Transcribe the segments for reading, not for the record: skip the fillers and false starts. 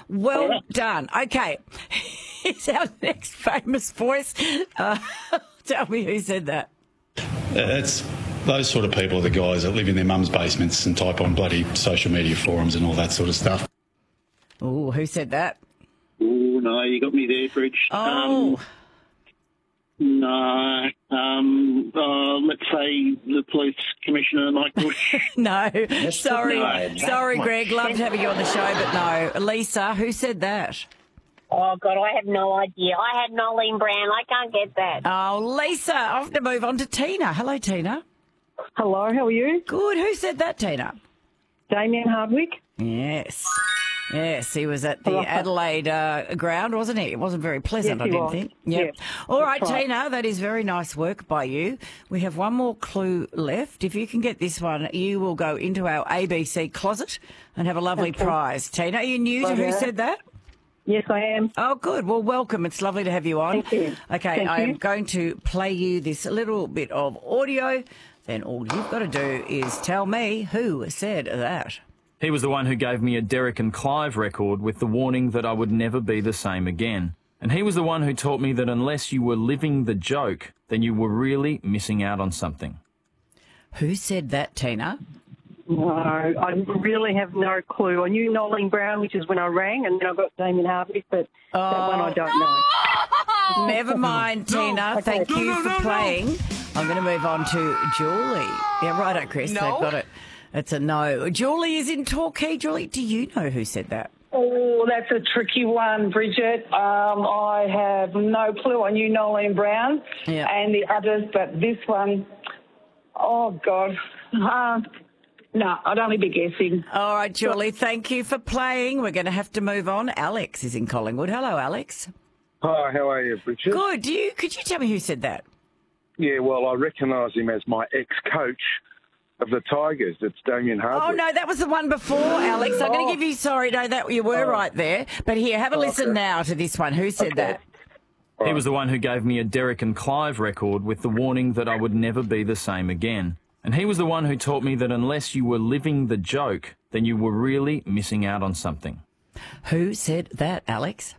Well done. Okay. Here's our next famous voice. Tell me who said that. It's those sort of people are the guys that live in their mum's basements and type on bloody social media forums and all that sort of stuff. Oh, who said that? Oh, no, you got me there, Bridge. Oh. No. Let's say the police commissioner, Mike Bush. No. Sorry, Greg. Loved having you on the show, but no. Lisa, who said that? Oh, God, I have no idea. I had Nolene Brown. I can't get that. Oh, Lisa, I have to move on to Tina. Hello, Tina. Hello, how are you? Good. Who said that, Tina? Damien Hardwick. Yes. Yes, he was at the Adelaide ground, wasn't he? It wasn't very pleasant, Yes, I didn't think. Yep. Yes, All right, that's right. Tina, that is very nice work by you. We have one more clue left. If you can get this one, you will go into our ABC closet and have a lovely prize. Tina, are you new to who said that? Yes, I am. Oh, good. Well, welcome. It's lovely to have you on. Thank you. Okay, Thank I am you. going to play you this little bit of audio. Then all you've got to do is tell me who said that. He was the one who gave me a Derek and Clive record with the warning that I would never be the same again. And he was the one who taught me that unless you were living the joke, then you were really missing out on something. Who said that, Tina? No, I really have no clue. I knew Nolene Brown, which is when I rang, and then I got Damien Hardwick, but that one I don't know. Never mind, Tina. Thank you for playing. I'm going to move on to Julie. Yeah, righto, Chris. No. They've got it. It's a no. Julie is in Torquay. Julie, do you know who said that? Oh, that's a tricky one, Bridget. I have no clue. I knew Nolene Brown and the others, but this one, oh, God. No, I'd only be guessing. All right, Julie, thank you for playing. We're going to have to move on. Alex is in Collingwood. Hello, Alex. Hi, how are you, Bridget? Good. Could you tell me who said that? Yeah, well, I recognise him as my ex-coach of the Tigers. It's Damien Hardwick. Oh, no, that was the one before, Alex. I'm going to give you, sorry, no, that you were right there. But here, have a listen now to this one. Who said that? He was the one who gave me a Derek and Clive record with the warning that I would never be the same again. And he was the one who taught me that unless you were living the joke, then you were really missing out on something. Who said that, Alex?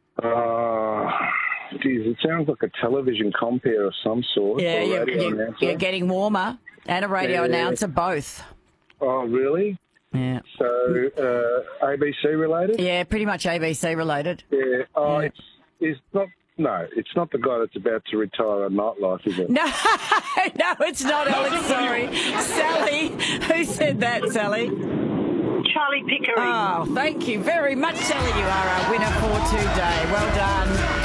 Geez, it sounds like a television compere of some sort. Yeah, or radio announcer. you're getting warmer. And a radio announcer, both. Oh, really? Yeah. So, ABC related? Yeah, pretty much ABC related. Yeah. Oh, it's not. No, it's not the guy that's about to retire on Nightlife, is it? No, no, it's not, Alex. Sorry. Sally, who said that, Sally? Charlie Pickering. Oh, thank you very much, Sally. You are our winner for today. Well done.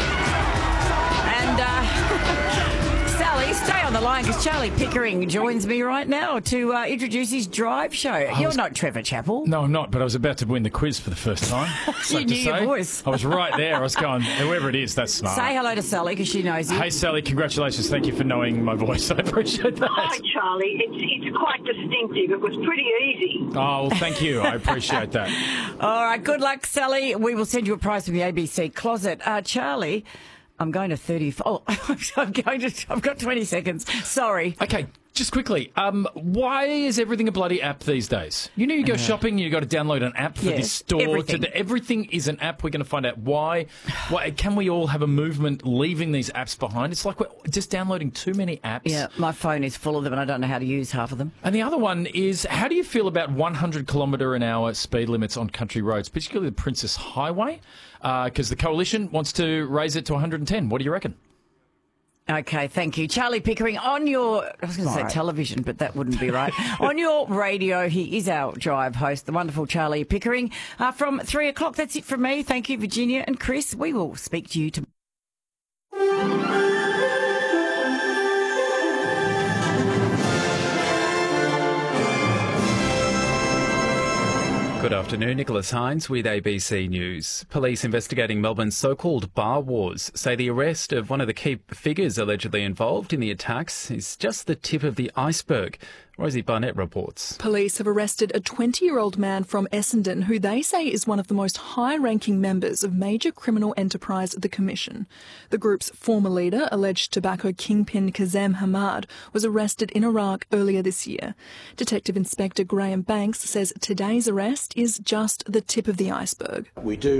And Sally, stay on the line because Charlie Pickering joins me right now to introduce his drive show. You're not Trevor Chappell. No, I'm not, but I was about to win the quiz for the first time. You knew your voice. I was right there. I was going, whoever it is, that's smart. Say hello to Sally because she knows you. Hey, Sally, congratulations. Thank you for knowing my voice. I appreciate that. Hi, Charlie. It's quite distinctive. It was pretty easy. Oh, well, thank you. I appreciate that. All right, good luck, Sally. We will send you a prize from the ABC closet. Charlie, I'm going to 30. Oh, I've got 20 seconds. Sorry. Okay, just quickly. Why is everything a bloody app these days? You know, you go shopping, you've got to download an app for this store. Everything is an app. We're going to find out why. Why can we all have a movement leaving these apps behind? It's like we're just downloading too many apps. Yeah, my phone is full of them and I don't know how to use half of them. And the other one is, how do you feel about 100 kilometre an hour speed limits on country roads, particularly the Princess Highway? Because the Coalition wants to raise it to 110. What do you reckon? Okay, thank you. Charlie Pickering, on your, I was going to say television, but that wouldn't be right. On your radio, he is our drive host, the wonderful Charlie Pickering. From 3 o'clock, that's it from me. Thank you, Virginia and Chris. We will speak to you tomorrow. Good afternoon, Nicholas Hines with ABC News. Police investigating Melbourne's so-called bar wars say the arrest of one of the key figures allegedly involved in the attacks is just the tip of the iceberg. Rosie Barnett reports. Police have arrested a 20-year-old man from Essendon who they say is one of the most high-ranking members of major criminal enterprise the Commission. The group's former leader, alleged tobacco kingpin Kazem Hamad, was arrested in Iraq earlier this year. Detective Inspector Graham Banks says today's arrest is just the tip of the iceberg. We do